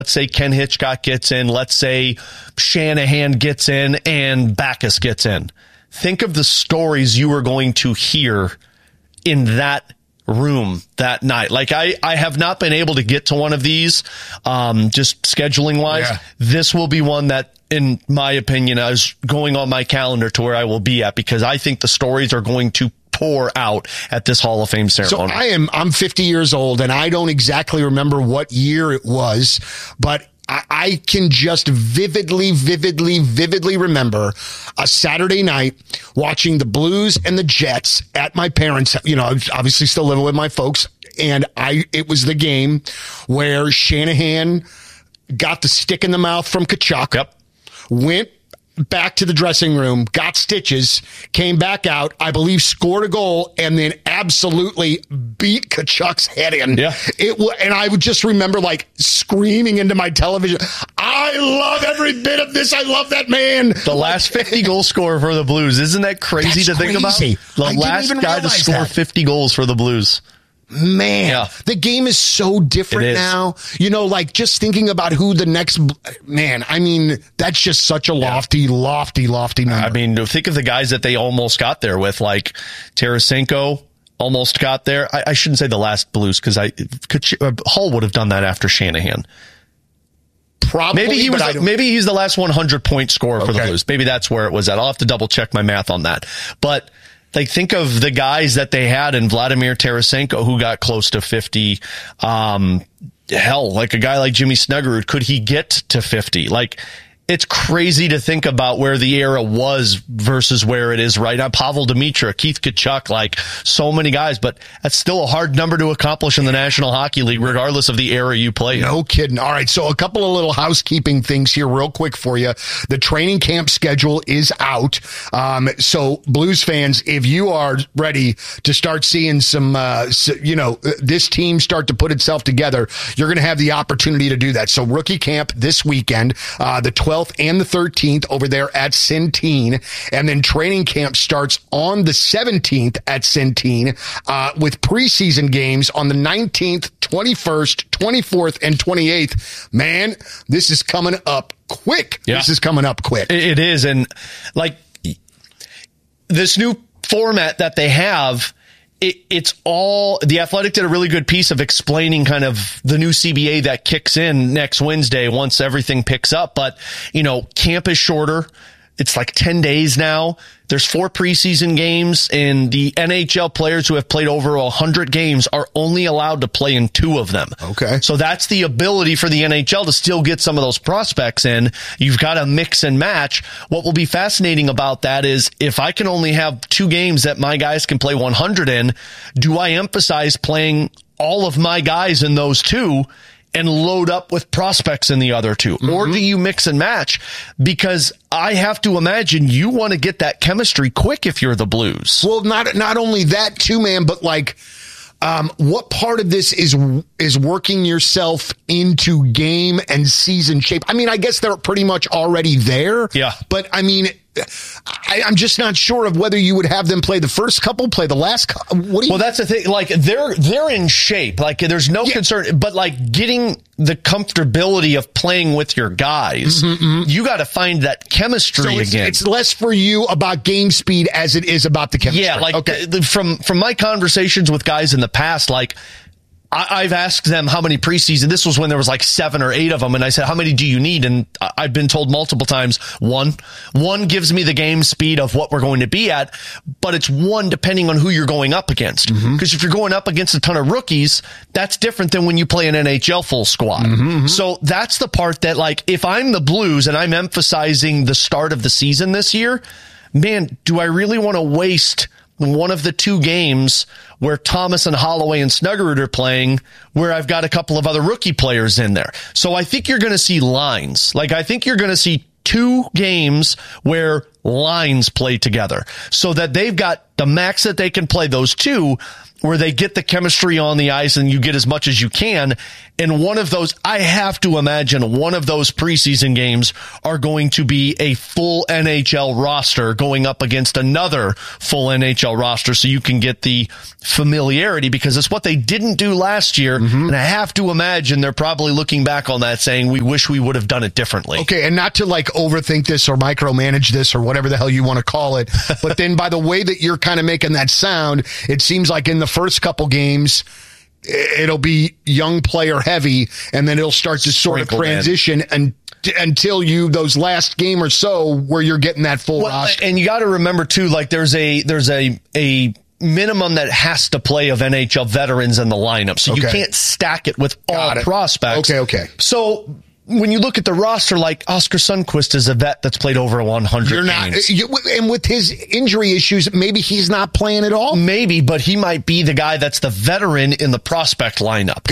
say Ken Hitchcock gets in, let's say Shanahan gets in, and Backus gets in. Think of the stories you are going to hear in that room that night. Like I have not been able to get to one of these, just scheduling wise. Yeah. This will be one that, in my opinion, is going on my calendar to where I will be at, because I think the stories are going to pour out at this Hall of Fame ceremony. So I'm 50 years old, and I don't exactly remember what year it was, but I can just vividly remember a Saturday night watching the Blues and the Jets at my parents'. I was obviously still living with my folks, and it was the game where Shanahan got the stick in the mouth from Tkachuk. Yep. Went back to the dressing room, got stitches, came back out, I believe scored a goal, and then absolutely beat Tkachuk's head in. Yeah. And I would just remember screaming into my television, I love every bit of this. I love that man. The last 50 goal scorer for the Blues. Isn't that crazy to think about? The last guy to score 50 goals for the Blues. Man, The game is so different now. Just thinking about who the next man. I mean, that's just such a lofty number. I mean, think of the guys that they almost got there with, like Tarasenko almost got there. I shouldn't say the last Blues, because Hull would have done that after Shanahan. Probably, maybe he's the last 100-point scorer for the Blues. Maybe that's where it was at. I'll have to double check my math on that, but. Think of the guys that they had in Vladimir Tarasenko, who got close to 50. Like a guy like Jimmy Snuggerud, could he get to 50? It's crazy to think about where the era was versus where it is right now. Pavel Demitra, Keith Tkachuk, so many guys, but that's still a hard number to accomplish in the National Hockey League, regardless of the era you play in. No kidding. All right, so a couple of little housekeeping things here real quick for you. The training camp schedule is out. So Blues fans, if you are ready to start seeing some, this team start to put itself together, you're going to have the opportunity to do that. So rookie camp this weekend, the 12th and the 13th over there at Centene. And then training camp starts on the 17th at Centene, with preseason games on the 19th, 21st, 24th, and 28th. Man, this is coming up quick. Yeah. This is coming up quick. It is. And this new format that they have, it's all, The Athletic did a really good piece of explaining kind of the new CBA that kicks in next Wednesday once everything picks up. But, camp is shorter. It's 10 days now. There's 4 preseason games, and the NHL players who have played over 100 games are only allowed to play in 2 of them. Okay. So that's the ability for the NHL to still get some of those prospects in. You've got to mix and match. What will be fascinating about that is, if I can only have 2 games that my guys can play 100 in, do I emphasize playing all of my guys in those 2 and load up with prospects in the other 2? Mm-hmm. Or do you mix and match? Because I have to imagine you want to get that chemistry quick if you're the Blues. Well, not only that too, man, but what part of this is working yourself into game and season shape? I mean, I guess they're pretty much already there. Yeah. But I mean, I'm just not sure of whether you would have them play the first couple, play the last couple. Well, that's the thing. They're in shape. There's no concern. But getting the comfortability of playing with your guys, you got to find that chemistry again. It's less for you about game speed as it is about the chemistry. Yeah, from my conversations with guys in the past, I've asked them how many preseason. This was when there was 7 or 8 of them. And I said, how many do you need? And I've been told multiple times, 1. 1 gives me the game speed of what we're going to be at, but it's 1 depending on who you're going up against. Because if you're going up against a ton of rookies, that's different than when you play an NHL full squad. So that's the part that, if I'm the Blues and I'm emphasizing the start of the season this year, man, do I really want to waste one of the 2 games where Thomas and Holloway and Snuggerud are playing, where I've got a couple of other rookie players in there? So I think you're going to see lines. I think you're going to see 2 games where lines play together, so that they've got the max that they can play those 2. where they get the chemistry on the ice and you get as much as you can. And one of those, I have to imagine one of those preseason games are going to be a full NHL roster going up against another full NHL roster so you can get the familiarity, because it's what they didn't do last year. And I have to imagine they're probably looking back on that saying, we wish we would have done it differently. Okay, and not to like overthink this or micromanage this or whatever the hell you want to call it, but then by the way that you're kind of making that sound, it seems like in the first couple games, it'll be young player heavy, and then it'll start to sort of transition until those last game or so where you're getting that full roster. And you got to remember too, like there's a minimum that has to play of NHL veterans in the lineup. So you can't stack it with all prospects. Okay. So when you look at the roster, like Oscar Sundqvist is a vet that's played over 100 games. And with his injury issues, maybe he's not playing at all? Maybe, but he might be the guy that's the veteran in the prospect lineup.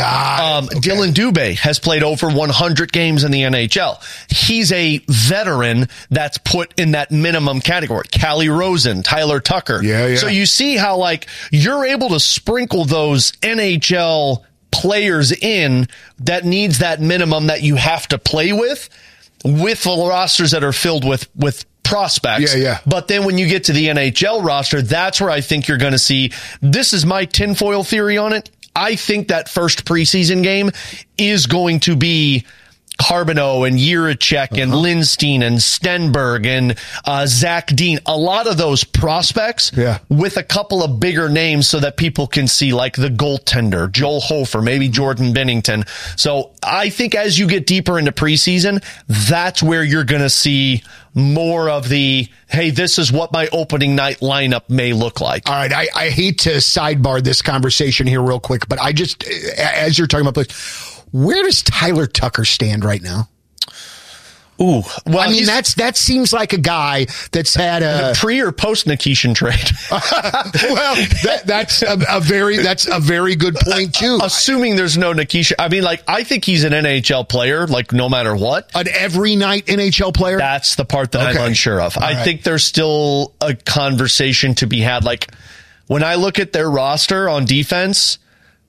Dylan Dubé has played over 100 games in the NHL. He's a veteran that's put in that minimum category. Calle Rosen, Tyler Tucker. Yeah. So you see how, like, you're able to sprinkle those NHL players in that needs that minimum that you have to play with the rosters that are filled with prospects. Yeah. But then when you get to the NHL roster, that's where I think you're going to see, this is my tinfoil theory on it. I think that first preseason game is going to be Carbonneau and Jiricek and Lindstein and Stenberg and Zach Dean, a lot of those prospects with a couple of bigger names so that people can see, like the goaltender, Joel Hofer, maybe Jordan Binnington. So I think as you get deeper into preseason, that's where you're going to see more of the, hey, this is what my opening night lineup may look like. All right. I hate to sidebar this conversation here real quick, but I just, as you're talking about this, where does Tyler Tucker stand right now? Ooh, well, I mean, that seems like a guy that's had a pre or post Nikishin trade. Well, that's a very good point too. Assuming there's no Nikishin, I mean, like, I think he's an NHL player, like no matter what. An every night NHL player. That's the part that I'm unsure of. I think there's still a conversation to be had. Like, when I look at their roster on defense,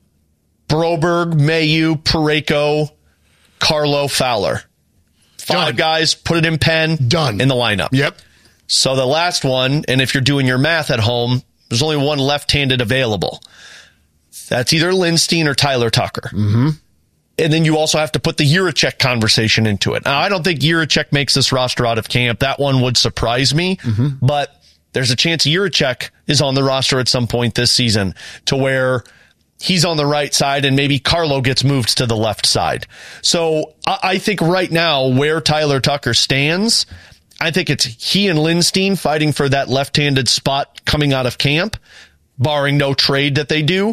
Broberg, Mayu, Parayko, Carlo, Fowler. Five guys, put it in pen. Done. In the lineup. Yep. So the last one, and if you're doing your math at home, there's only one left-handed available. That's either Lindstein or Tyler Tucker. And then you also have to put the Jiricek conversation into it. Now, I don't think Jiricek makes this roster out of camp. That one would surprise me. But there's a chance Jiricek is on the roster at some point this season to where he's on the right side and maybe Carlo gets moved to the left side. So I think right now where Tyler Tucker stands, I think it's he and Lindstein fighting for that left-handed spot coming out of camp, barring no trade that they do.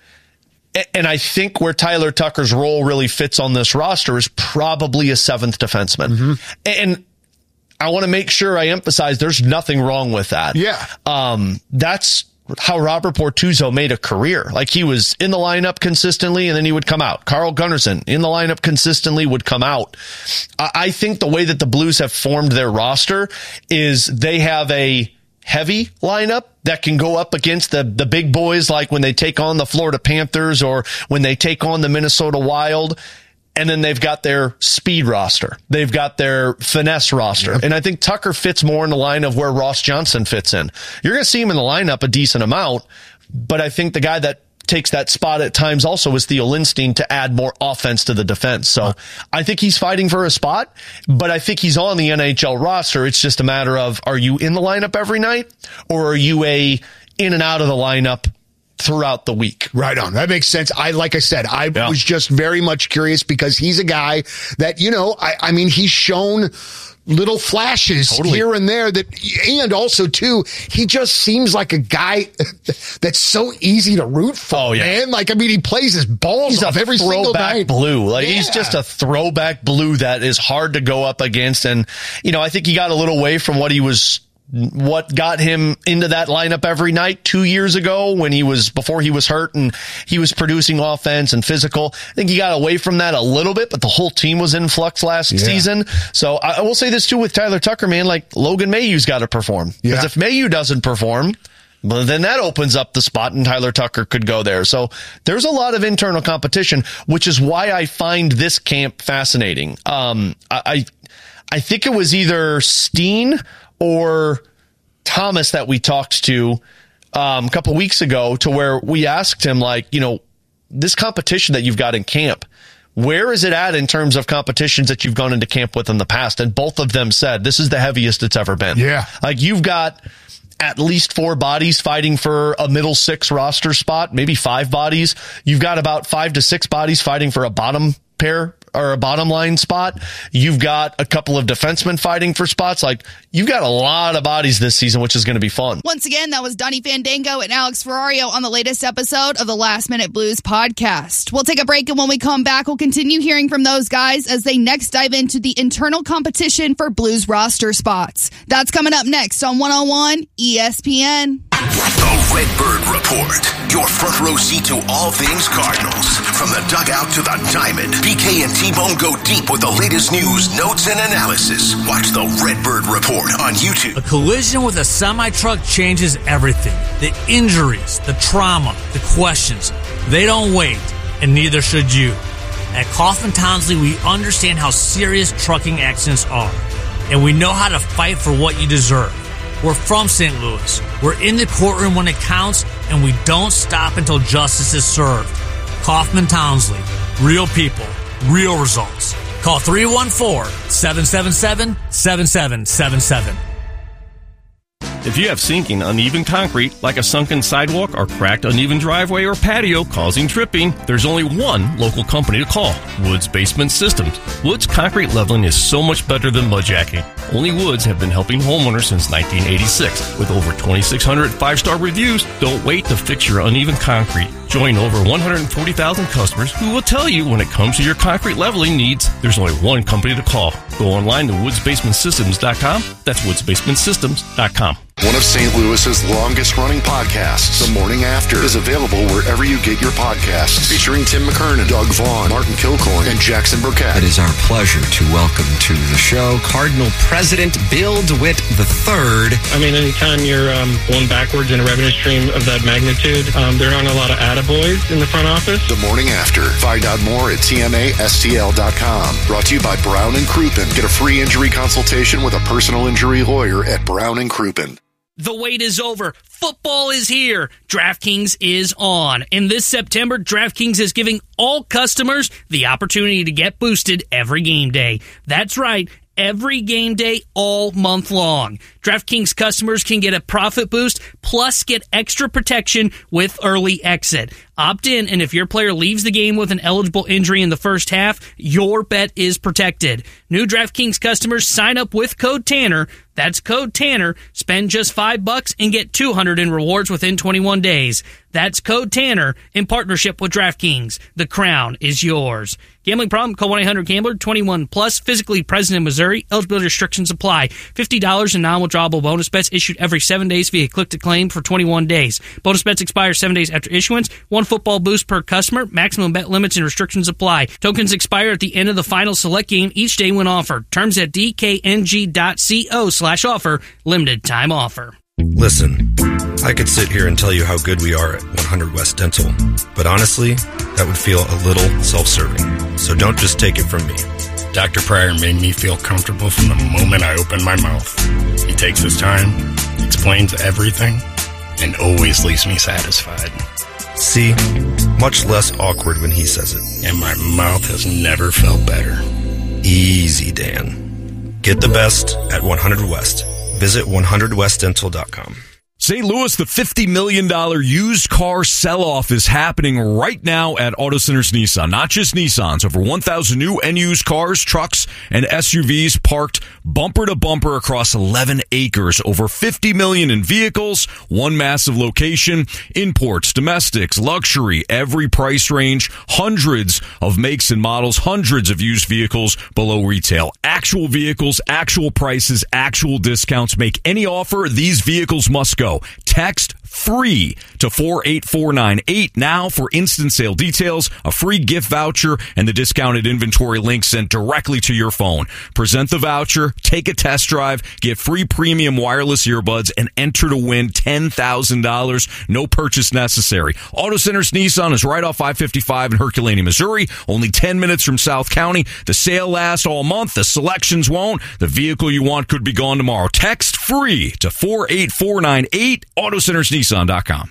And I think where Tyler Tucker's role really fits on this roster is probably a seventh defenseman. And I want to make sure I emphasize there's nothing wrong with that. That's how Robert Bortuzzo made a career. Like, he was in the lineup consistently and then he would come out. Carl Gunnarsson in the lineup consistently would come out. I think the way that the Blues have formed their roster is they have a heavy lineup that can go up against the big boys, like when they take on the Florida Panthers or when they take on the Minnesota Wild. And then they've got their speed roster. They've got their finesse roster. And I think Tucker fits more in the line of where Ross Johnson fits in. You're going to see him in the lineup a decent amount, but I think the guy that takes that spot at times also is Theo Lindstein to add more offense to the defense. So I think he's fighting for a spot, but I think he's on the NHL roster. It's just a matter of, are you in the lineup every night or are you a in and out of the lineup throughout the week? Right on. That makes sense. Like I said, I was just very much curious because he's a guy that, I mean, he's shown little flashes here and there and also too, he just seems like a guy that's so easy to root for, man. Like, I mean, he plays his balls off every single night. Blue. Like, he's just a throwback blue that is hard to go up against. And, I think he got a little away from what got him into that lineup every night 2 years ago before he was hurt and he was producing offense and physical. I think he got away from that a little bit, but the whole team was in flux last season. So I will say this too with Tyler Tucker, man, like Logan Mayhew's got to perform. Because if Mayhew doesn't perform, But then that opens up the spot and Tyler Tucker could go there. So there's a lot of internal competition, which is why I find this camp fascinating. I think it was either Steen or Thomas that we talked to a couple weeks ago, to where we asked him, like, this competition that you've got in camp, where is it at in terms of competitions that you've gone into camp with in the past? And both of them said this is the heaviest it's ever been. Yeah. Like, you've got at least 4 bodies fighting for a middle 6 roster spot, maybe 5 bodies. You've got about 5 to 6 bodies fighting for a bottom pair or a bottom line spot. You've got a couple of defensemen fighting for spots. Like, you've got a lot of bodies this season, which is going to be fun. Once again, that was Donnie Fandango and Alex Ferrario on the latest episode of the Last Minute Blues podcast. We'll take a break, and when we come back, we'll continue hearing from those guys as they next dive into the internal competition for Blues roster spots. That's coming up next on 101 ESPN. The Redbird Report, your front row seat to all things Cardinals. From the dugout to the diamond, BK and T-Bone go deep with the latest news, notes, and analysis. Watch the Redbird Report on YouTube. A collision with a semi-truck changes everything. The injuries, the trauma, the questions. They don't wait, and neither should you. At Kaufman Townsley, we understand how serious trucking accidents are, and we know how to fight for what you deserve. We're from St. Louis. We're in the courtroom when it counts, and we don't stop until justice is served. Kaufman Townsley. Real people. Real results. Call 314-777-7777. If you have sinking, uneven concrete, like a sunken sidewalk or cracked, uneven driveway or patio causing tripping, there's only one local company to call, Woods Basement Systems. Woods concrete leveling is so much better than mudjacking. Only Woods have been helping homeowners since 1986. With over 2,600 5-star reviews, don't wait to fix your uneven concrete. Join over 140,000 customers who will tell you when it comes to your concrete leveling needs, there's only one company to call. Go online to woodsbasementsystems.com. That's woodsbasementsystems.com. One of St. Louis's longest-running podcasts, The Morning After, is available wherever you get your podcasts. Featuring Tim McKernan, Doug Vaughn, Martin Kilcoyne, and Jackson Burkett. It is our pleasure to welcome to the show Cardinal President Bill DeWitt III. I mean, anytime you're going backwards in a revenue stream of that magnitude, there aren't a lot of attaboys in the front office. The Morning After. Find out more at TMASTL.com. Brought to you by Brown & Crouppen. Get a free injury consultation with a personal injury lawyer at Brown & Crouppen. The wait is over. Football is here. DraftKings is on. And this September, DraftKings is giving all customers the opportunity to get boosted every game day. That's right. Every game day all month long. DraftKings customers can get a profit boost plus get extra protection with early exit. Opt in, and if your player leaves the game with an eligible injury in the first half, your bet is protected. New DraftKings customers sign up with code Tanner. That's code Tanner. Spend just $5 and get $200 in rewards within 21 days. That's code Tanner in partnership with DraftKings. The crown is yours. Gambling problem? Call 1-800-GAMBLER. 21 plus. Physically present in Missouri. Eligibility restrictions apply. $50 in non-withdrawable bonus bets issued every 7 days via click-to-claim for 21 days. Bonus bets expire 7 days after issuance. One football boost per customer. Maximum bet limits and restrictions apply. Tokens expire at the end of the final select game each day when offered. Terms at dkng.co/offer. Limited time offer. Listen, I could sit here and tell you how good we are at 100 West Dental, but honestly, that would feel a little self-serving. So don't just take it from me. Dr. Pryor made me feel comfortable from the moment I opened my mouth. He takes his time, explains everything, and always leaves me satisfied. See? Much less awkward when he says it. And my mouth has never felt better. Easy, Dan. Get the best at 100 West. Visit 100westdental.com. St. Louis, the $50 million used car sell-off is happening right now at Auto Centers Nissan. Not just Nissans. Over 1,000 new and used cars, trucks, and SUVs parked bumper to bumper across 11 acres. Over 50 million in vehicles, one massive location, imports, domestics, luxury, every price range, hundreds of makes and models, hundreds of used vehicles below retail. Actual vehicles, actual prices, actual discounts. Make any offer, these vehicles must go. Text FREE to 48498 now for instant sale details, a free gift voucher, and the discounted inventory link sent directly to your phone. Present the voucher, take a test drive, get free premium wireless earbuds, and enter to win $10,000. No purchase necessary. Auto Centers Nissan is right off I-55 in Herculaneum, Missouri. Only 10 minutes from South County. The sale lasts all month. The selections won't. The vehicle you want could be gone tomorrow. Text FREE to 48498. AutoCentersNissan.com.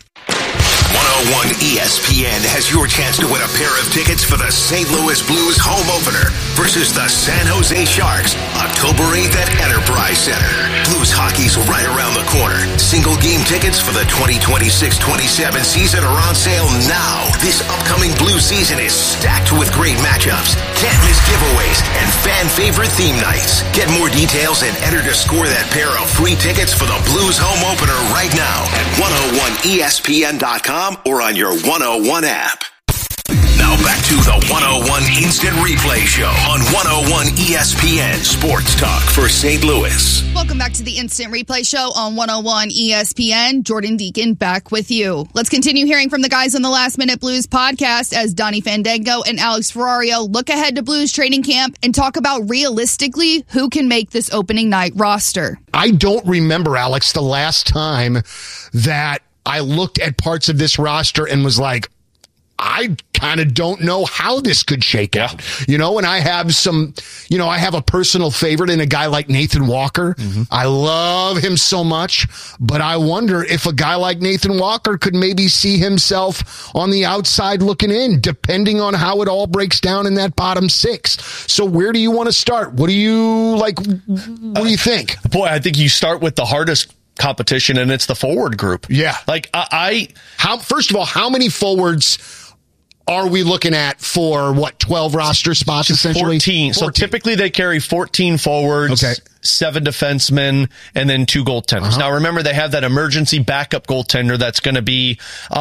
101 ESPN has your chance to win a pair of tickets for the St. Louis Blues home opener versus the San Jose Sharks, October 8th at Enterprise Center. Blues hockey's right around the corner. Single game tickets for the 2026-27 season are on sale now. This upcoming Blues season is stacked with great matchups, can't miss giveaways, and fan favorite theme nights. Get more details and enter to score that pair of free tickets for the Blues home opener right now at 101ESPN.com or on your 101 app. Now back to the 101 Instant Replay Show on 101 ESPN Sports Talk for St. Louis. Welcome back to the Instant Replay Show on 101 ESPN. Jordan Deacon back with you. Let's continue hearing from the guys on the Last Minute Blues podcast as Donnie Fandango and Alex Ferrario look ahead to Blues training camp and talk about realistically who can make this opening night roster. I don't remember, Alex, the last time that I looked at parts of this roster and was like, I kind of don't know how this could shake out, and I have I have a personal favorite in a guy like Nathan Walker. Mm-hmm. I love him so much, but I wonder if a guy like Nathan Walker could maybe see himself on the outside looking in, depending on how it all breaks down in that bottom six. So where do you want to start? What do you like? What do you think? Boy, I think you start with the hardest competition, and it's the forward group. Yeah. First of all, how many forwards are we looking at for 12 roster spots essentially? 14. So typically they carry 14 forwards, 7 defensemen, and then 2 goaltenders. Now remember, they have that emergency backup goaltender that's going to be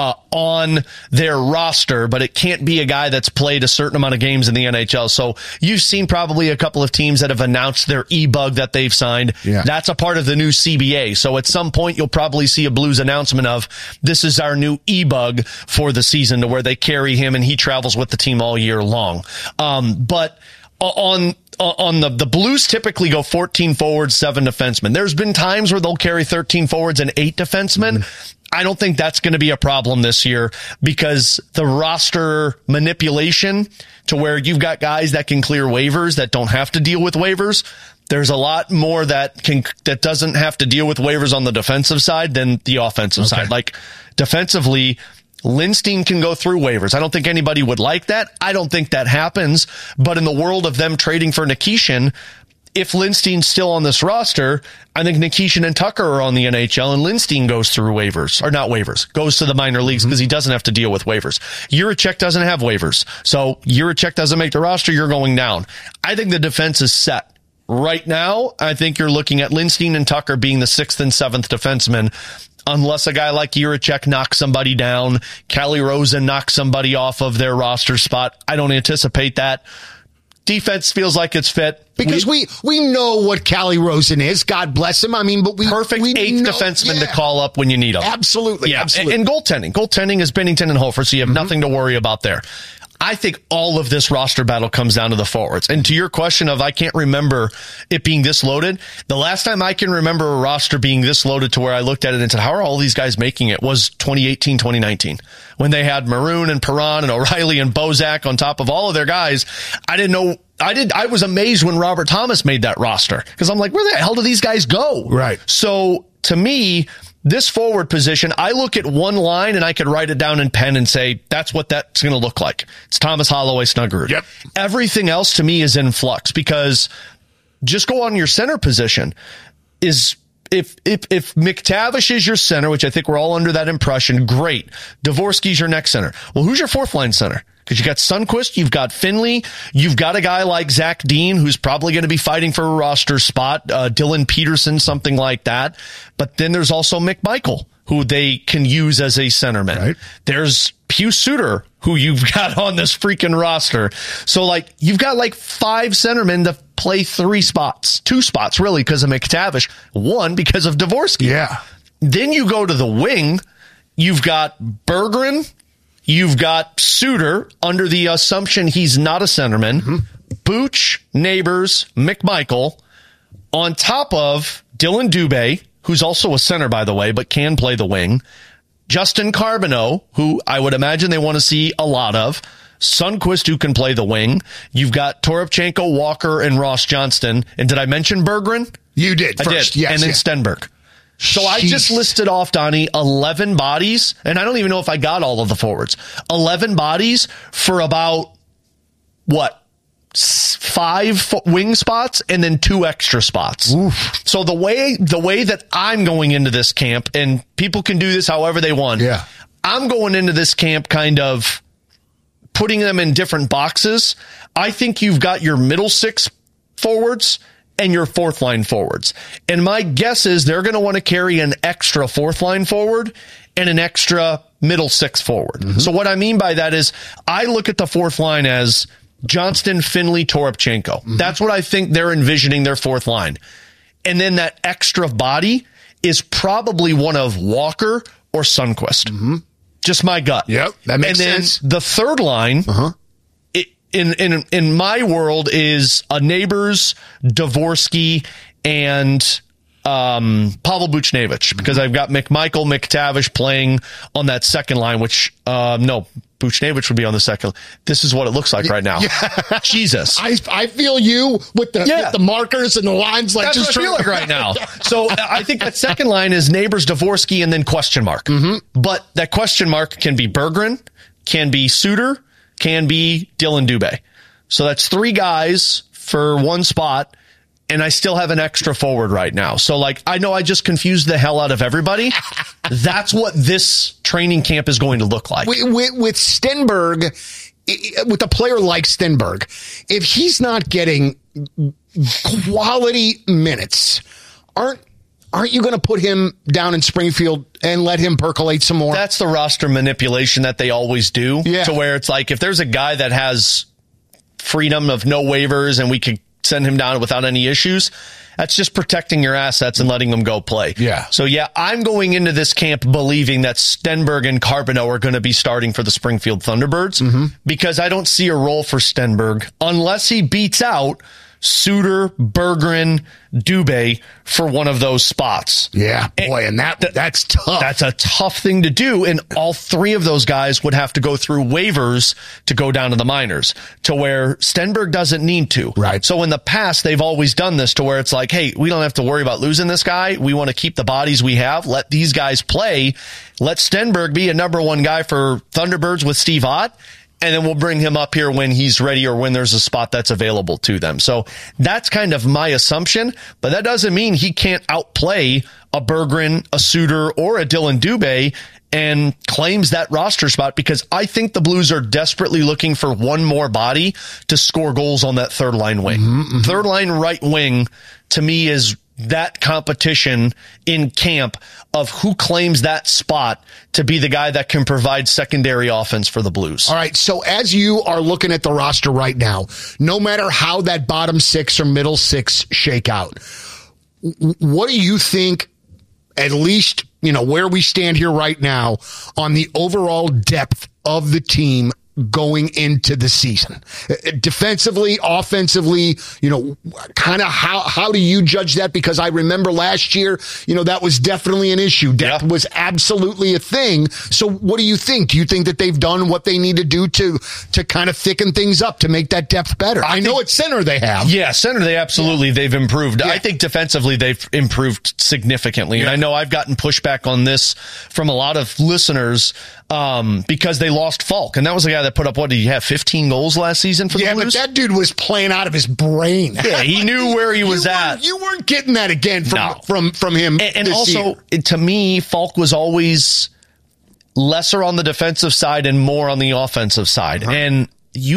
on their roster, but it can't be a guy that's played a certain amount of games in the NHL. So you've seen probably a couple of teams that have announced their e-bug that they've signed. Yeah. That's a part of the new CBA. So at some point you'll probably see a Blues announcement of, this is our new e-bug for the season, to where they carry him and he travels with the team all year long. But on the Blues typically go 14 forwards, 7 defensemen. There's been times where they'll carry 13 forwards and 8 defensemen. Mm-hmm. I don't think that's going to be a problem this year, because the roster manipulation to where you've got guys that can clear waivers that don't have to deal with waivers. There's a lot more that doesn't have to deal with waivers on the defensive side than the offensive side. Like defensively, Lindstein can go through waivers. I don't think anybody would like that. I don't think that happens. But in the world of them trading for Nikishin, if Lindstein's still on this roster, I think Nikishin and Tucker are on the NHL, and Lindstein goes through waivers, or not waivers, goes to the minor leagues because he doesn't have to deal with waivers. Juracek doesn't have waivers. So Juracek doesn't make the roster, you're going down. I think the defense is set. Right now, I think you're looking at Lindstein and Tucker being the 6th and 7th defensemen, unless a guy like Juracek knocks somebody down, Calle Rosen knocks somebody off of their roster spot. I don't anticipate that. Defense feels like it's fit. Because we know what Calle Rosen is. God bless him. I mean, but perfect 8th defenseman to call up when you need him. Absolutely. Yeah. Absolutely. And goaltending. Goaltending is Binnington and Hofer, so you have nothing to worry about there. I think all of this roster battle comes down to the forwards. And to your question of, I can't remember it being this loaded. The last time I can remember a roster being this loaded to where I looked at it and said, how are all these guys making it, was 2018, 2019. When they had Maroon and Perron and O'Reilly and Bozak on top of all of their guys. I didn't know. I was amazed when Robert Thomas made that roster, because I'm like, where the hell do these guys go? Right. So to me, this forward position, I look at one line and I could write it down in pen and say, that's what that's going to look like. It's Thomas, Holloway, Snuggerud. Yep. Everything else to me is in flux, because just go on your center position. If McTavish is your center, which I think we're all under that impression, great. Dvorsky's your next center. Well, who's your 4th line center? Because you got Sundqvist, you've got Finley, you've got a guy like Zach Dean, who's probably going to be fighting for a roster spot, Dylan Peterson, something like that. But then there's also McMichael, who they can use as a centerman. Right. There's Pius Suter, who you've got on this freaking roster. So, you've got 5 centermen to play 3 spots. 2 spots, really, because of McTavish. 1 because of Dvorsky. Yeah. Then you go to the wing. You've got Berggren. You've got Suter, under the assumption he's not a centerman. Booch, Neighbors, McMichael, on top of Dylan Dubé, who's also a center, by the way, but can play the wing. Justin Carbonneau, who I would imagine they want to see a lot of. Sundqvist, who can play the wing. You've got Toropchenko, Walker, and Ross Johnston. And did I mention Berggren? You did. I first. did. Yes, and then yeah. Stenberg. So I just listed off, Donnie, 11 bodies, and I don't even know if I got all of the forwards. 11 bodies for about, 5 wing spots and then 2 extra spots. Oof. So the way that I'm going into this camp, and people can do this however they want. Yeah. I'm going into this camp kind of putting them in different boxes. I think you've got your middle 6 forwards and your fourth line forwards. And my guess is they're going to want to carry an extra fourth line forward and an extra middle 6 forward. So what I mean by that is I look at the fourth line as Johnston, Finley, Toropchenko. That's what I think they're envisioning their fourth line. And then that extra body is probably one of Walker or Sundqvist. Just my gut. Yep, that makes sense. And then the third line, in my world, is a Neighbors, Dvorsky, and Pavel Buchnevich, because I've got McMichael, McTavish playing on that second line, which, no, Buchnevich would be on the second. This is what it looks like right now. Yeah. Jesus. I feel you with the markers and the lines. Like, that's just what I feel like right now. So I think that second line is Neighbors, Dvorsky, and then question mark. But that question mark can be Berggren, can be Suter, can be Dylan Dubé. So that's 3 guys for 1 spot, and I still have an extra forward right now. So, I know I just confused the hell out of everybody. That's what this training camp is going to look like. With Stenberg, with a player like Stenberg, if he's not getting quality minutes, aren't you going to put him down in Springfield and let him percolate some more? That's the roster manipulation that they always do. Yeah. To where it's like, if there's a guy that has freedom of no waivers and we could send him down without any issues, that's just protecting your assets and letting them go play. Yeah. So yeah, I'm going into this camp believing that Stenberg and Carbonneau are going to be starting for the Springfield Thunderbirds because I don't see a role for Stenberg unless he beats out Suter, Berggren, Dubé for one of those spots. Yeah, boy, and that's tough. That's a tough thing to do, and all 3 of those guys would have to go through waivers to go down to the minors, to where Stenberg doesn't need to. Right. So in the past, they've always done this to where it's like, hey, we don't have to worry about losing this guy. We want to keep the bodies we have. Let these guys play. Let Stenberg be a number 1 guy for Thunderbirds with Steve Ott. And then we'll bring him up here when he's ready or when there's a spot that's available to them. So that's kind of my assumption, but that doesn't mean he can't outplay a Berggren, a Suter, or a Dylan Dubé and claims that roster spot, because I think the Blues are desperately looking for one more body to score goals on that third line wing. Third line right wing, to me, is that competition in camp of who claims that spot to be the guy that can provide secondary offense for the Blues. All right, so as you are looking at the roster right now, no matter how that bottom 6 or middle 6 shake out, what do you think, at least, where we stand here right now, on the overall depth of the team going into the season? Defensively, offensively, kind of how do you judge that? Because I remember last year, that was definitely an issue. Depth was absolutely a thing. So what do you think? Do you think that they've done what they need to do to kind of thicken things up to make that depth better? I know it's center they have. Yeah, center they've improved. Yeah. I think defensively they've improved significantly. And I know I've gotten pushback on this from a lot of listeners because they lost Falk. And that was a guy that put up, 15 goals last season for the Blues? Yeah, but that dude was playing out of his brain. Yeah, he knew where he was at. You weren't getting that again from him. And also, to me, Falk was always lesser on the defensive side and more on the offensive side. And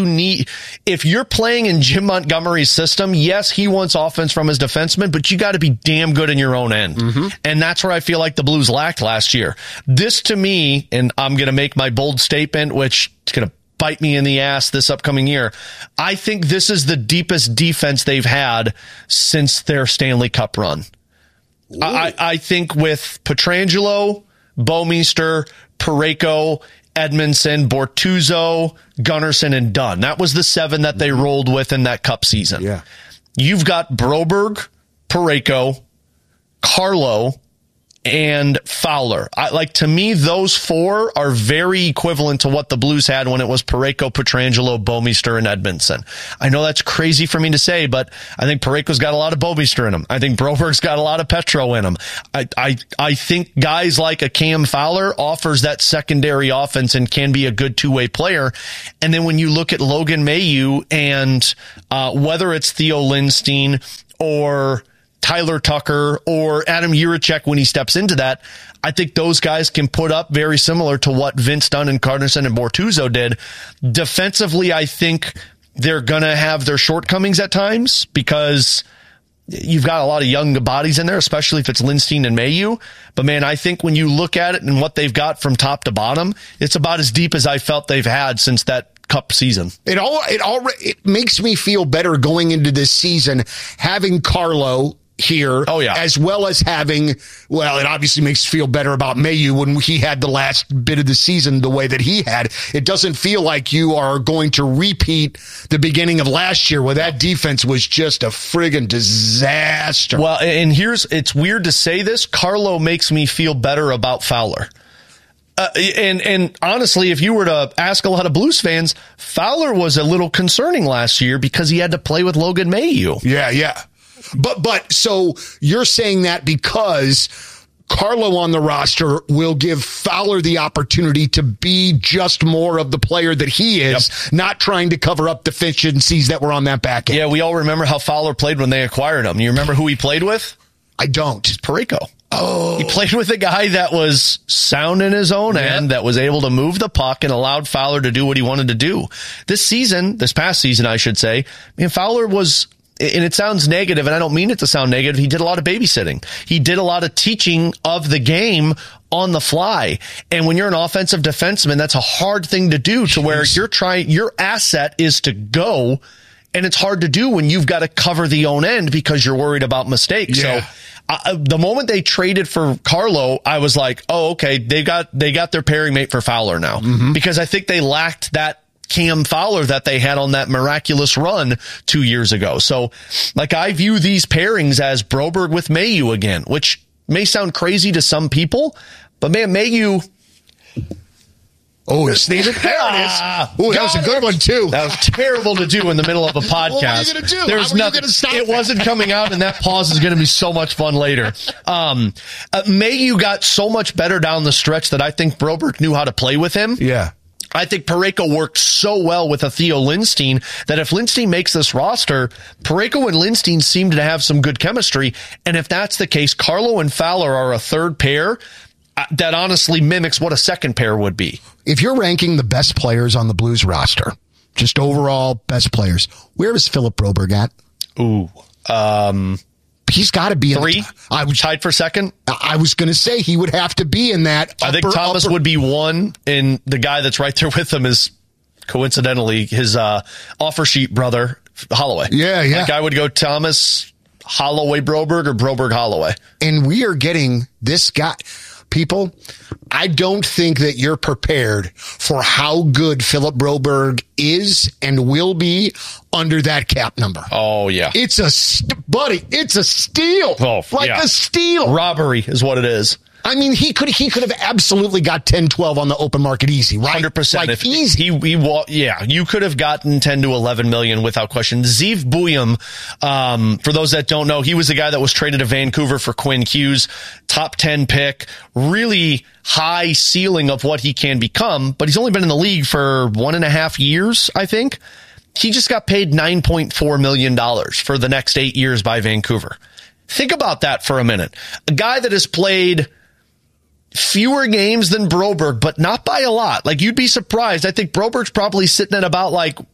if you're playing in Jim Montgomery's system, yes, he wants offense from his defensemen, but you got to be damn good in your own end. And that's where I feel like the Blues lacked last year. This, to me, and I'm going to make my bold statement, which is going to bite me in the ass this upcoming year, I think this is the deepest defense they've had since their Stanley Cup run. I think with Pietrangelo, Bouwmeester, Parayko, Edmondson, Bortuzzo, Gunnarsson, and Dunn. That was the 7 that they rolled with in that cup season. Yeah. You've got Broberg, Parayko, Carlo, and Fowler. To me, those 4 are very equivalent to what the Blues had when it was Parayko, Pietrangelo, Bouwmeester, and Edmondson. I know that's crazy for me to say, but I think Parayko's got a lot of Bouwmeester in him. I think Broberg's got a lot of Petro in him. I think guys like a Cam Fowler offers that secondary offense and can be a good two-way player. And then when you look at Logan Mailloux and whether it's Theo Lindstein or Tyler Tucker or Adam Jiricek when he steps into that, I think those guys can put up very similar to what Vince Dunn and Gunnarsson and Bortuzzo did. Defensively, I think they're going to have their shortcomings at times because you've got a lot of young bodies in there, especially if it's Lindstein and Mailloux. But man, I think when you look at it and what they've got from top to bottom, it's about as deep as I felt they've had since that cup season. It makes me feel better going into this season having Carlo here, as well as having, it obviously makes you feel better about Mailloux when he had the last bit of the season the way that he had. It doesn't feel like you are going to repeat the beginning of last year where that defense was just a friggin' disaster. Well, and it's weird to say this, Carlo makes me feel better about Fowler. And honestly, if you were to ask a lot of Blues fans, Fowler was a little concerning last year because he had to play with Logan Mailloux. Yeah. But so you're saying that because Carlo on the roster will give Fowler the opportunity to be just more of the player that he is, not trying to cover up deficiencies that were on that back end. Yeah, we all remember how Fowler played when they acquired him. You remember who he played with? I don't. It's Parayko. Oh. He played with a guy that was sound in his own end, that was able to move the puck and allowed Fowler to do what he wanted to do. This past season, I should say, Fowler was... And it sounds negative, and I don't mean it to sound negative. He did a lot of babysitting. He did a lot of teaching of the game on the fly. And when you're an offensive defenseman, that's a hard thing to do to where your asset is to go. And it's hard to do when you've got to cover the own end because you're worried about mistakes. Yeah. So the moment they traded for Carlo, I was like, oh, okay, they got their pairing mate for Fowler now, because I think they lacked that Cam Fowler that they had on that miraculous run 2 years ago. So, I view these pairings as Broberg with Mailloux again, which may sound crazy to some people, but man, Mailloux... Oh, sneeze it. There it is. Oh, that was a good one, too. That was terrible to do in the middle of a podcast. What are you going to do? There's nothing. It wasn't coming out, and that pause is going to be so much fun later. Mailloux got so much better down the stretch that I think Broberg knew how to play with him. Yeah. I think Parayko worked so well with a Theo Lindstein that if Lindstein makes this roster, Parayko and Lindstein seem to have some good chemistry. And if that's the case, Carlo and Fowler are a third pair that honestly mimics what a second pair would be. If you're ranking the best players on the Blues roster, just overall best players, where is Philip Broberg at? Ooh, he's got to be in 3. I was tied for second. I was going to say he would have to be in that. I think Thomas would be 1, and the guy that's right there with him is coincidentally his offer sheet brother, Holloway. Yeah. Like I would go Thomas, Holloway, Broberg, or Broberg, Holloway. And we are getting this guy. People, I don't think that you're prepared for how good Philip Broberg is and will be under that cap number. Oh, yeah. It's a steal. Oh, a steal. Robbery is what it is. I mean, he could have absolutely got 10, 12 on the open market easy, right? 100%. Easy. You could have gotten 10 to 11 million without question. Zeev Buium, for those that don't know, he was the guy that was traded to Vancouver for Quinn Hughes, top 10 pick, really high ceiling of what he can become, but he's only been in the league for 1.5 years, I think. He just got paid $9.4 million for the next 8 years by Vancouver. Think about that for a minute. A guy that has played fewer games than Broberg, but not by a lot. You'd be surprised. I think Broberg's probably sitting at about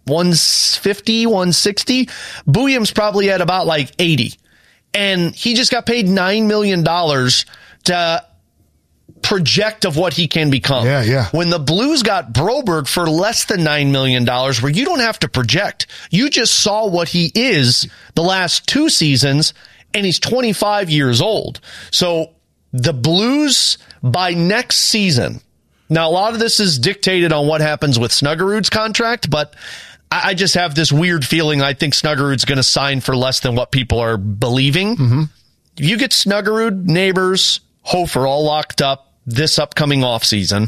150, 160. Buium's probably at about 80. And he just got paid $9 million to project of what he can become. Yeah. When the Blues got Broberg for less than $9 million, where you don't have to project, you just saw what he is the last 2 seasons, and he's 25 years old. So the Blues by next season, now a lot of this is dictated on what happens with Snuggerud's contract, but I just have this weird feeling I think Snuggerud's going to sign for less than what people are believing. Mm-hmm. If you get Snuggerud, Neighbors, Hofer all locked up this upcoming offseason,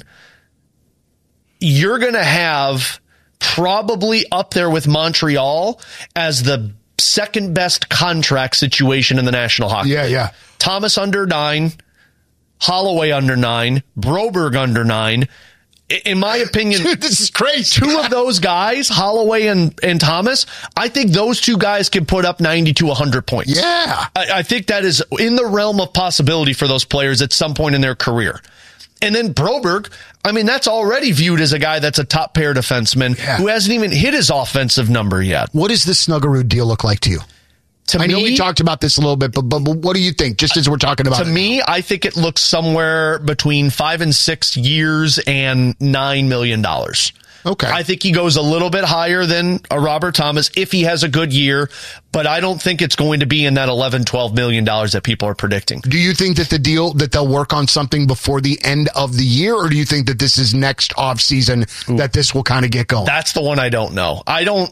you're going to have probably up there with Montreal as the second best contract situation in the National Hockey League. Yeah. Thomas under 9, Holloway under 9, Broberg under 9. In my opinion, dude, this is crazy. Two of those guys, Holloway and Thomas, I think those two guys can put up 90 to 100 points. Yeah. I think that is in the realm of possibility for those players at some point in their career. And then Broberg, I mean, that's already viewed as a guy that's a top pair defenseman who hasn't even hit his offensive number yet. What does the Snuggerud deal look like to you? I know we talked about this a little bit, but what do you think, just as we're talking about it? To me, I think it looks somewhere between 5 and 6 years and $9 million. Okay. I think he goes a little bit higher than a Robert Thomas if he has a good year, but I don't think it's going to be in that $11-12 million that people are predicting. Do you think that the deal that they'll work on something before the end of the year, or do you think that this is next offseason that this will kind of get going? That's the one I don't know. I don't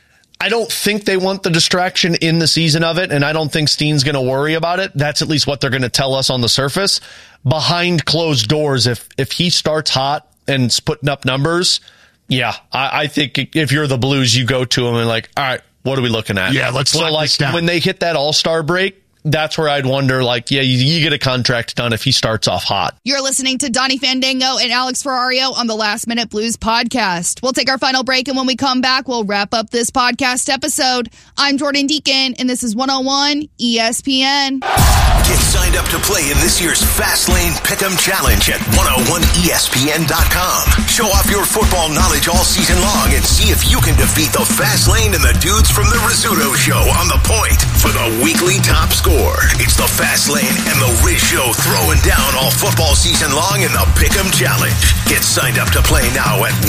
think they want the distraction in the season of it, and I don't think Steen's going to worry about it. That's at least what they're going to tell us on the surface. Behind closed doors, if he starts hot and is putting up numbers, yeah, I think if you're the Blues, you go to him and like, all right, what are we looking at? Yeah, let's lock this down. When they hit that All-Star break, that's where I'd wonder, like, yeah, you get a contract done if he starts off hot. You're listening to Donnie Fandango and Alex Ferrario on the Last Minute Blues podcast. We'll take our final break, and when we come back, we'll wrap up this podcast episode. I'm Jordan Deacon, and this is 101 ESPN. Get signed up to play in this year's Fastlane Pick'em Challenge at 101ESPN.com. Show off your football knowledge all season long and see if you can defeat the Fastlane and the dudes from the Rizzuto Show on the point for the weekly top score. It's the Fastlane and the Riz Show throwing down all football season long in the Pick'em Challenge. Get signed up to play now at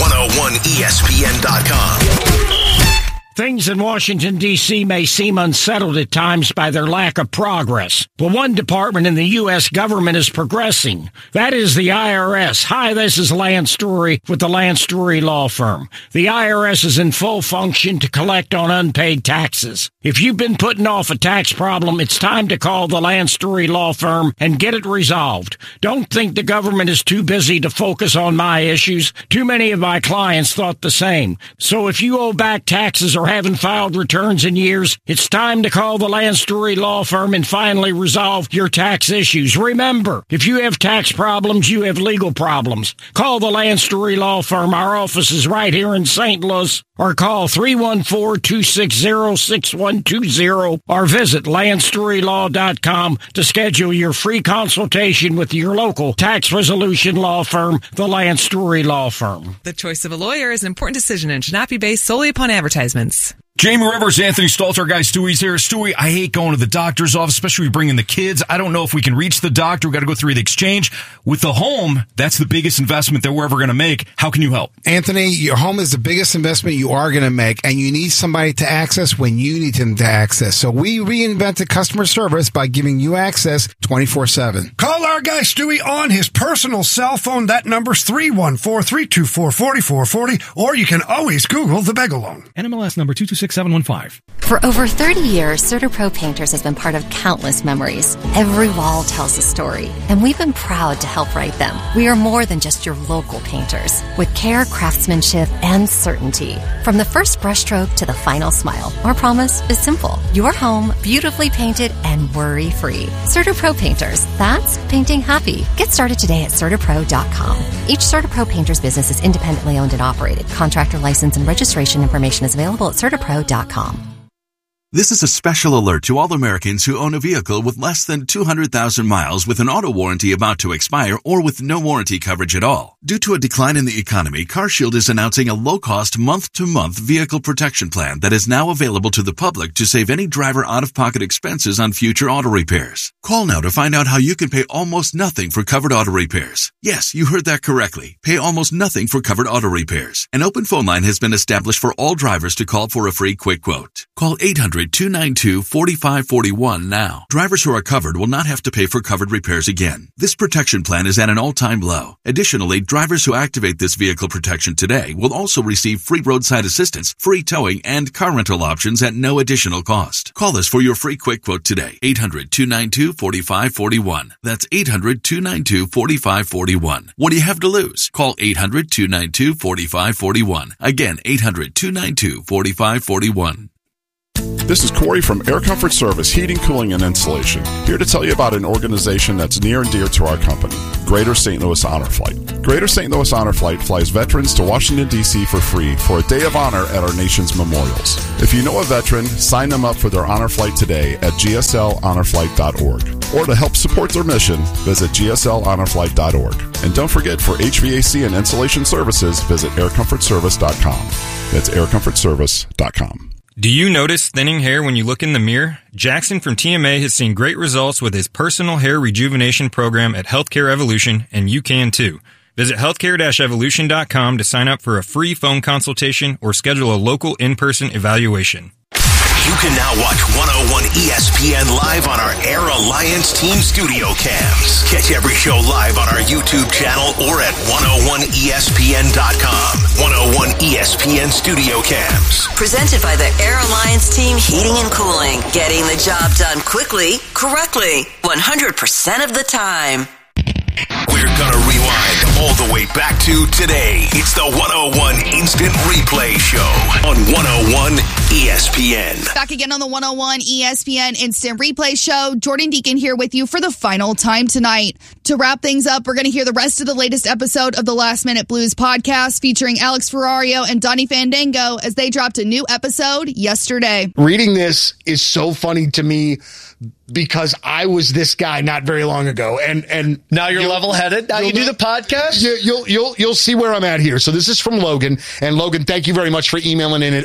101ESPN.com. Things in Washington, D.C. may seem unsettled at times by their lack of progress. But one department in the U.S. government is progressing. That is the IRS. Hi, this is Lance Story with the Lance Story Law Firm. The IRS is in full function to collect on unpaid taxes. If you've been putting off a tax problem, it's time to call the Lance Story Law Firm and get it resolved. Don't think the government is too busy to focus on my issues. Too many of my clients thought the same. So if you owe back taxes or haven't filed returns in years, it's time to call the Lance Story Law Firm and finally resolve your tax issues. Remember, if you have tax problems, you have legal problems. Call the Lance Story Law Firm. Our office is right here in St. Louis. Or call 314-260-6120 or visit LanceStoryLaw.com to schedule your free consultation with your local tax resolution law firm, the Lance Story Law Firm. The choice of a lawyer is an important decision and should not be based solely upon advertisements. Jamie Rivers, Anthony Stalter, guys. Stewie's here. Stewie, I hate going to the doctor's office, especially bringing the kids. I don't know if we can reach the doctor. We've got to go through the exchange. With the home, that's the biggest investment that we're ever going to make. How can you help? Anthony, your home is the biggest investment you are going to make, and you need somebody to access when you need them to access. So we reinvented customer service by giving you access 24/7. Call our guy Stewie on his personal cell phone. That number's 314-324-4440, or you can always Google the Bagel Loan. NMLS number 226715. For over 30 years, CertaPro Painters has been part of countless memories. Every wall tells a story, and we've been proud to help write them. We are more than just your local painters, with care, craftsmanship, and certainty. From the first brushstroke to the final smile, our promise is simple. Your home, beautifully painted and worry-free. CertaPro Painters, that's painting happy. Get started today at CertaPro.com. Each CertaPro Painters business is independently owned and operated. Contractor license and registration information is available at CertaPro.com. This is a special alert to all Americans who own a vehicle with less than 200,000 miles with an auto warranty about to expire or with no warranty coverage at all. Due to a decline in the economy, CarShield is announcing a low-cost month-to-month vehicle protection plan that is now available to the public to save any driver out-of-pocket expenses on future auto repairs. Call now to find out how you can pay almost nothing for covered auto repairs. Yes, you heard that correctly. Pay almost nothing for covered auto repairs. An open phone line has been established for all drivers to call for a free quick quote. Call 800 800-292-4541 now. Drivers who are covered will not have to pay for covered repairs again. This protection plan is at an all-time low. Additionally, drivers who activate this vehicle protection today will also receive free roadside assistance, free towing, and car rental options at no additional cost. Call us for your free quick quote today. 800-292-4541. That's 800-292-4541. What do you have to lose? Call 800-292-4541. Again, 800-292-4541. This is Corey from Air Comfort Service Heating, Cooling, and Insulation, here to tell you about an organization that's near and dear to our company, Greater St. Louis Honor Flight. Greater St. Louis Honor Flight flies veterans to Washington, D.C. for free for a day of honor at our nation's memorials. If you know a veteran, sign them up for their honor flight today at gslhonorflight.org. Or to help support their mission, visit gslhonorflight.org. And don't forget, for HVAC and insulation services, visit aircomfortservice.com. That's aircomfortservice.com. Do you notice thinning hair when you look in the mirror? Jackson from TMA has seen great results with his personal hair rejuvenation program at Healthcare Evolution, and you can too. Visit healthcare-evolution.com to sign up for a free phone consultation or schedule a local in-person evaluation. You can now watch 101 ESPN live on our Air Alliance Team Studio Cams. Catch every show live on our YouTube channel or at 101ESPN.com. 101 ESPN Studio Cams. Presented by the Air Alliance Team Heating and Cooling. Getting the job done quickly, correctly, 100% of the time. We're gonna rewind all the way back to today. It's the 101 Instant Replay Show on 101 ESPN. Back again on the 101 ESPN Instant Replay Show. Jordan Deacon here with you for the final time tonight. To wrap things up, we're going to hear the rest of the latest episode of the Last Minute Blues podcast featuring Alex Ferrario and Donnie Fandango as they dropped a new episode yesterday. Reading this is so funny to me because I was this guy not very long ago, and now you're level-headed. Now you do the podcast. You'll see where I'm at here. So this is from Logan, and Logan, thank you very much for emailing in at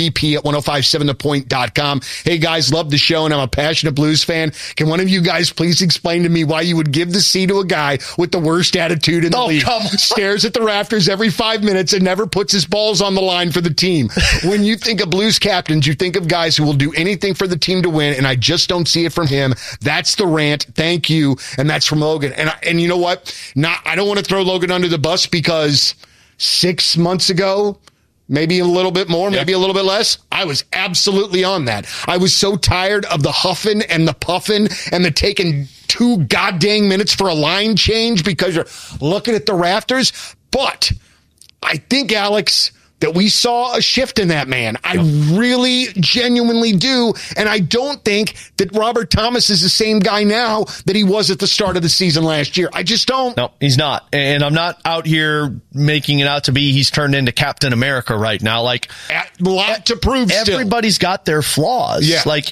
lmbp@1057thepoint.com. Hey guys, love the show, and I'm a passionate Blues fan. Can one of you guys please explain to me why you would give the C to a guy with the worst attitude in the league? Stares at the rafters every 5 minutes and never puts his balls on the line for the team. When you think of Blues captains, you think of guys who will do anything for the team to win, and I just don't see it from him. That's the rant. Thank you. And that's from Logan. And you know what? I don't want to throw Logan under the bus because 6 months ago, maybe a little bit more, maybe a little bit less, I was absolutely on that. I was so tired of the huffing and the puffing and the taking 2 goddamn minutes for a line change because you're looking at the rafters. But I think, Alex, that we saw a shift in that man. I really genuinely do. And I don't think that Robert Thomas is the same guy now that he was at the start of the season last year. I just don't. No, he's not. And I'm not out here making it out to be he's turned into Captain America right now. Like, a lot to prove still. Everybody's got their flaws. Yeah. Like,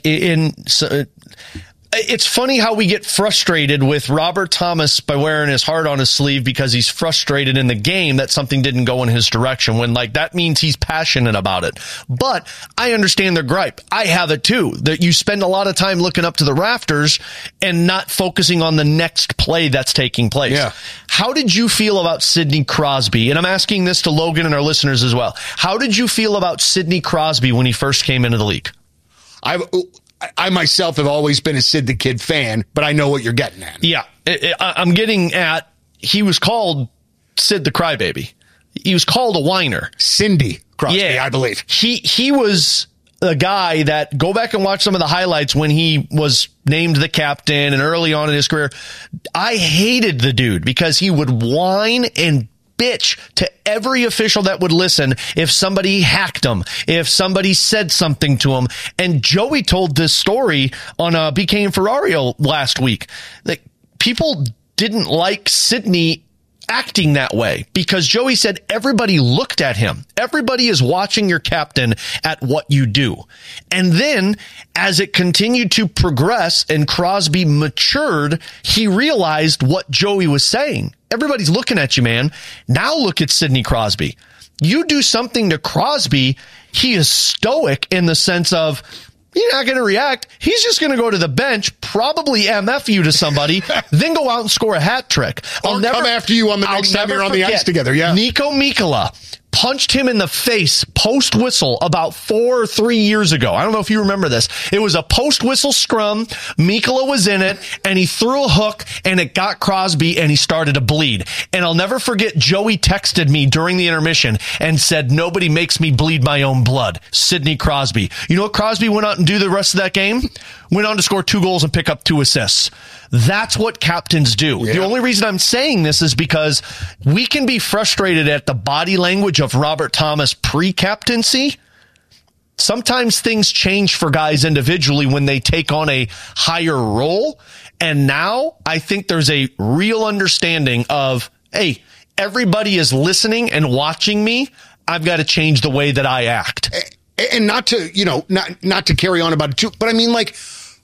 it's funny how we get frustrated with Robert Thomas by wearing his heart on his sleeve because he's frustrated in the game that something didn't go in his direction, when like that means he's passionate about it. But I understand their gripe. I have it too, that you spend a lot of time looking up to the rafters and not focusing on the next play that's taking place. Yeah. How did you feel about Sidney Crosby? And I'm asking this to Logan and our listeners as well. How did you feel about Sidney Crosby when he first came into the league? I myself have always been a Sid the Kid fan, but I know what you're getting at. Yeah, I'm getting at, he was called Sid the Crybaby. He was called a whiner. Cindy Crosby, I believe. He was a guy that, go back and watch some of the highlights when he was named the captain and early on in his career. I hated the dude because he would whine and bitch to every official that would listen if somebody hacked him, if somebody said something to him. And Joey told this story on BK and Ferrario last week. Like, people didn't like Sidney acting that way because Joey said everybody looked at him. Everybody is watching your captain at what you do. And then as it continued to progress and Crosby matured, he realized what Joey was saying. Everybody's looking at you, man. Now look at Sidney Crosby. You do something to Crosby, he is stoic in the sense of, you're not going to react. He's just going to go to the bench, probably MF you to somebody, then go out and score a hat trick. Or come after you on the next time you're on the ice together. Yeah. Nico Mikkola punched him in the face post-whistle about 4 or 3 years ago. I don't know if you remember this. It was a post-whistle scrum. Mikkola was in it, and he threw a hook, and it got Crosby, and he started to bleed. And I'll never forget, Joey texted me during the intermission and said, nobody makes me bleed my own blood. Sidney Crosby. You know what Crosby went out and do the rest of that game? Went on to score 2 goals and pick up 2 assists. That's what captains do. Yeah. The only reason I'm saying this is because we can be frustrated at the body language of Robert Thomas pre-captaincy. Sometimes things change for guys individually when they take on a higher role. And now I think there's a real understanding of, hey, everybody is listening and watching me. I've got to change the way that I act. And not to, not to carry on about it too, but I mean, like,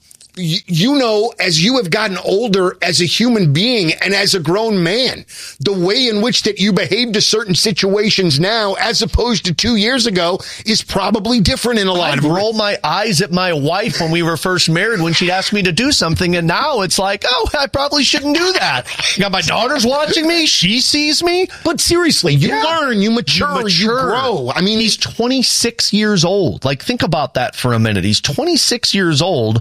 as you have gotten older as a human being and as a grown man, the way in which that you behave to certain situations now as opposed to 2 years ago is probably different in a lot of ways. I'd roll my eyes at my wife when we were first married when she'd ask me to do something, and now it's like, oh, I probably shouldn't do that. Got my daughters watching me. She sees me. But seriously, you learn, you mature, you grow. I mean, he's 26 years old. Like, think about that for a minute. He's 26 years old.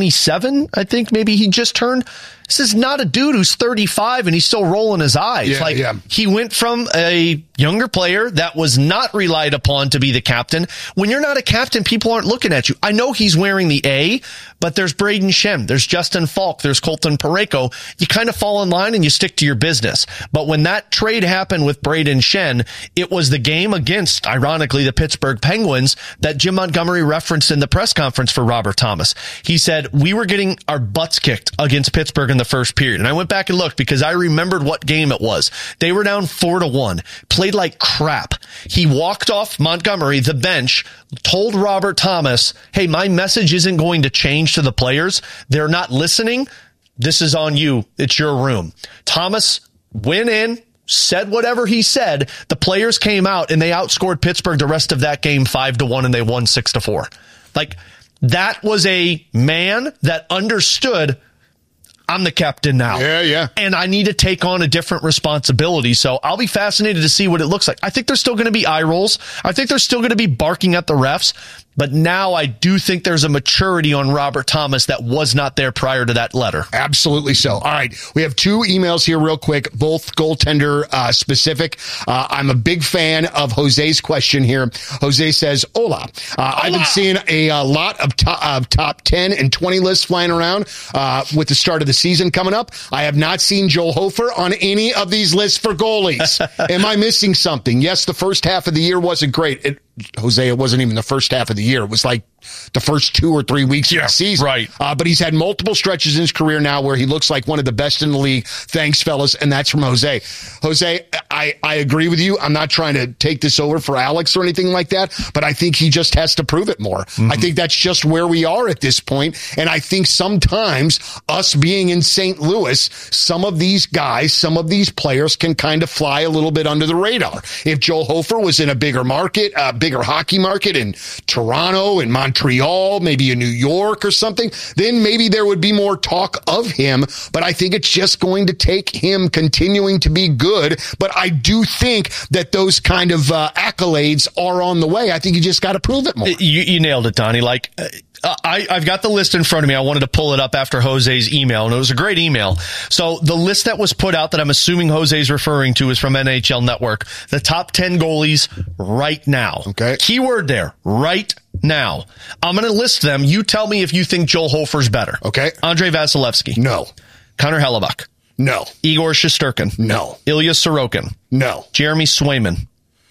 27, I think maybe he just turned. This is not a dude who's 35 and he's still rolling his eyes. He went from a younger player that was not relied upon to be the captain. When you're not a captain, people aren't looking at you. I know he's wearing the A, but there's Braden Shem, there's Justin Falk, there's Colton Parayko. You kind of fall in line and you stick to your business. But when that trade happened with Braden Shen, it was the game against, ironically, the Pittsburgh Penguins that Jim Montgomery referenced in the press conference for Robert Thomas. He said, we were getting our butts kicked against Pittsburgh in the first period. And I went back and looked because I remembered what game it was. They were down 4-1, played like crap. He walked off Montgomery, the bench, told Robert Thomas, hey, my message isn't going to change to the players. They're not listening. This is on you. It's your room. Thomas went in, said whatever he said. The players came out and they outscored Pittsburgh the rest of that game 5-1 and they won 6-4. Like, that was a man that understood, I'm the captain now. Yeah. And I need to take on a different responsibility. So I'll be fascinated to see what it looks like. I think there's still going to be eye rolls. I think there's still going to be barking at the refs. But now I do think there's a maturity on Robert Thomas that was not there prior to that letter. Absolutely so. All right. We have 2 emails here real quick, both goaltender specific. I'm a big fan of Jose's question here. Jose says, Hola. I've been seeing a lot of top 10 and 20 lists flying around with the start of the season coming up. I have not seen Joel Hofer on any of these lists for goalies. Am I missing something? Yes, the first half of the year wasn't great. Jose, it wasn't even the first half of the year. It was like the first 2 or 3 weeks of the season. Right. But he's had multiple stretches in his career now where he looks like one of the best in the league. Thanks, fellas. And that's from Jose. Jose, I agree with you. I'm not trying to take this over for Alex or anything like that, but I think he just has to prove it more. Mm-hmm. I think that's just where we are at this point. And I think sometimes us being in St. Louis, some of these guys, some of these players can kind of fly a little bit under the radar. If Joel Hofer was in a bigger market, bigger hockey market in Toronto, in Montreal, maybe in New York or something, then maybe there would be more talk of him. But I think it's just going to take him continuing to be good. But I do think that those kind of accolades are on the way. I think you just got to prove it more. You nailed it, Donnie. Like, I've got the list in front of me. I wanted to pull it up after Jose's email, and it was a great email. So the list that was put out that I'm assuming Jose's referring to is from NHL Network. The top 10 goalies right now. Okay. Keyword there, right now. I'm going to list them. You tell me if you think Joel Hofer's better. Okay. Andrei Vasilevsky. No. Connor Hellebuyck. No. Igor Shesterkin. No. Ilya Sorokin. No. Jeremy Swayman.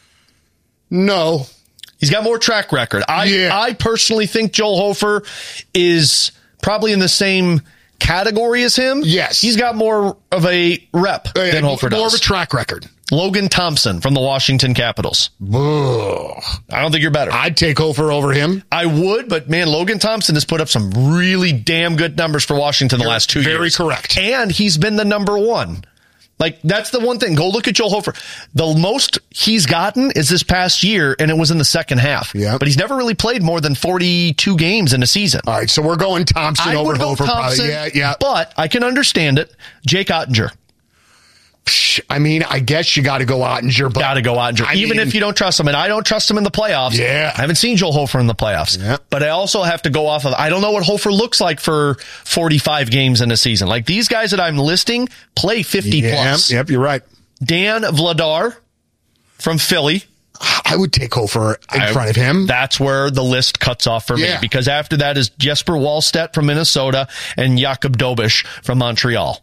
No. He's got more track record. I personally think Joel Hofer is probably in the same category as him. Yes. He's got more of a rep than Hofer does. More of a track record. Logan Thompson from the Washington Capitals. Ugh. I don't think you're better. I'd take Hofer over him. I would, but man, Logan Thompson has put up some really damn good numbers for Washington the last 2 years. Very correct. And he's been the number one. Like, that's the one thing. Go look at Joel Hofer. The most he's gotten is this past year, and it was in the second half. Yeah. But he's never really played more than 42 games in a season. All right, so we're going Thompson over Hofer. Thompson, probably. Yeah. But I can understand it. Jake Ottinger. I mean, I guess you got to go Ottinger. Got to go Ottinger. Even if you don't trust him, and I don't trust him in the playoffs. Yeah. I haven't seen Joel Hofer in the playoffs. Yeah. But I also have to go off of, I don't know what Hofer looks like for 45 games in a season. Like these guys that I'm listing play 50 plus. Yep, you're right. Dan Vladar from Philly. I would take Hofer in front of him. That's where the list cuts off for me, because after that is Jesper Wallstedt from Minnesota and Jakob Dobish from Montreal.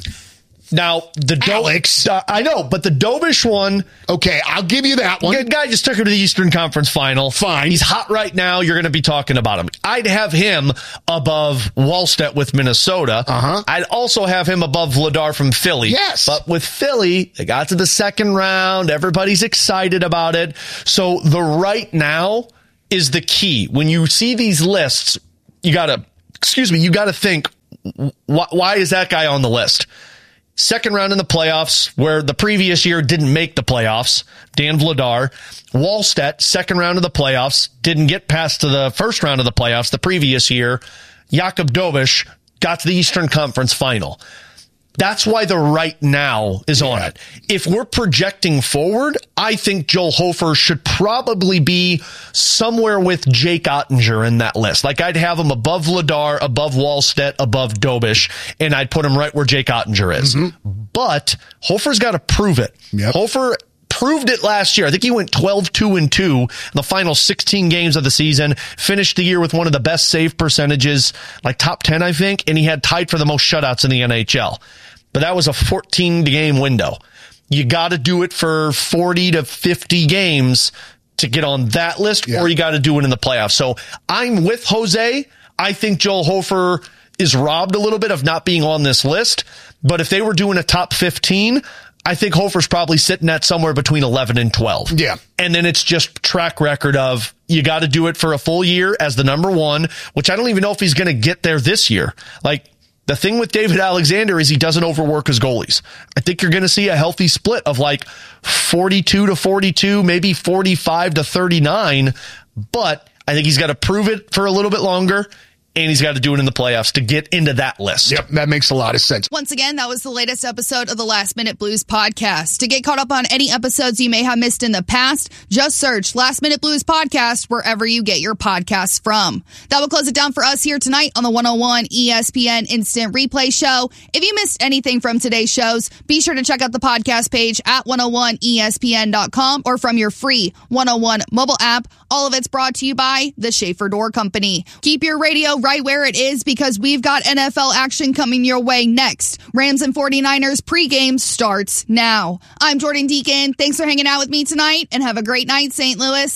Now, Alex. I know, but the Dobish one. Okay, I'll give you that one. The guy just took him to the Eastern Conference Final. Fine. He's hot right now. You're going to be talking about him. I'd have him above Wallstedt with Minnesota. I'd also have him above Vladar from Philly. Yes. But with Philly, they got to the second round. Everybody's excited about it. So the right now is the key. When you see these lists, you got to think, why is that guy on the list? Second round in the playoffs, where the previous year didn't make the playoffs, Dan Vladar. Wallstedt, second round of the playoffs, didn't get past to the first round of the playoffs the previous year. Jakob Dobish got to the Eastern Conference Final. That's why the right now is on it. If we're projecting forward, I think Joel Hofer should probably be somewhere with Jake Ottinger in that list. Like I'd have him above Vladar, above Wallstedt, above Dobish, and I'd put him right where Jake Ottinger is. But Hofer's got to prove it. Hofer proved it last year. I think he went 12-2-2 in the final 16 games of the season, finished the year with one of the best save percentages, like top 10, I think, and he had tied for the most shutouts in the NHL. But that was a 14-game window. You got to do it for 40 to 50 games to get on that list, or you got to do it in the playoffs. So I'm with Jose. I think Joel Hofer is robbed a little bit of not being on this list. But if they were doing a top 15, I think Hofer's probably sitting at somewhere between 11 and 12. Yeah. And then it's just track record of you got to do it for a full year as the number one, which I don't even know if he's going to get there this year. Like, the thing with David Alexander is he doesn't overwork his goalies. I think you're going to see a healthy split of like 42 to 42, maybe 45 to 39. But I think he's got to prove it for a little bit longer. And he's got to do it in the playoffs to get into that list. Yep, that makes a lot of sense. Once again, that was the latest episode of the Last Minute Blues podcast. To get caught up on any episodes you may have missed in the past, just search Last Minute Blues podcast wherever you get your podcasts from. That will close it down for us here tonight on the 101 ESPN Instant Replay Show. If you missed anything from today's shows, be sure to check out the podcast page at 101ESPN.com or from your free 101 mobile app. All of it's brought to you by the Schaefer Door Company. Keep your radio right where it is because we've got NFL action coming your way next. Rams and 49ers pregame starts now. I'm Jordan Deacon. Thanks for hanging out with me tonight and have a great night, St. Louis.